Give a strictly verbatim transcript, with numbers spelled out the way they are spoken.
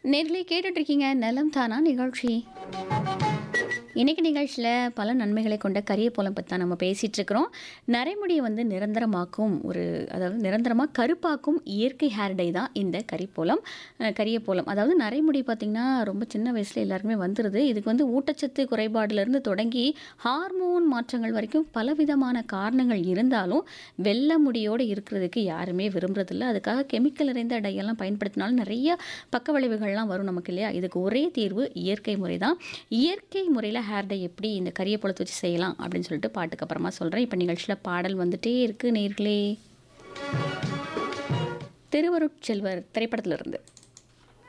நேர்களே கேட்டுட்டு இருக்கீங்க நலம் தானா நிகழ்ச்சி. இன்னைக்கு நிகழ்ச்சியில் பல நன்மைகளை கொண்ட கரியப்போலம் பற்றி தான் நம்ம பேசிகிட்டு இருக்கிறோம். நரைமுடியை வந்து நிரந்தரமாக்கும் ஒரு அதாவது நிரந்தரமாக கருப்பாக்கும் இயற்கை ஹேர் டை தான் இந்த கரிப்போலம் அஹ் கரியப்போலம். அதாவது நரைமுடி பார்த்திங்கன்னா ரொம்ப சின்ன வயசில் எல்லாருக்குமே வந்துடுது. இதுக்கு வந்து ஊட்டச்சத்து குறைபாடுலேருந்து தொடங்கி ஹார்மோன் மாற்றங்கள் வரைக்கும் பலவிதமான காரணங்கள் இருந்தாலும் வெள்ளை முடியோடு இருக்கிறதுக்கு யாருமே விரும்புறதில்ல. அதுக்காக கெமிக்கல் நிறைந்த டையெல்லாம் பயன்படுத்தினாலும் நிறைய பக்க விளைவுகள்லாம் வரும் நமக்கு இல்லையா. இதுக்கு ஒரே தீர்வு இயற்கை முறை தான். இயற்கை முறையில் ஹேர் டை எப்படி இந்த கரியப்போலத்தை வச்சு செய்யலாம் அப்படின்னு சொல்லிட்டு பாட்டுக்கு அப்புறமா சொல்கிறேன். இப்போ நிகழ்ச்சியில் பாடல் வந்துட்டே இருக்கு நேர்களே. திருவருட்செல்வர் திரைப்படத்திலிருந்து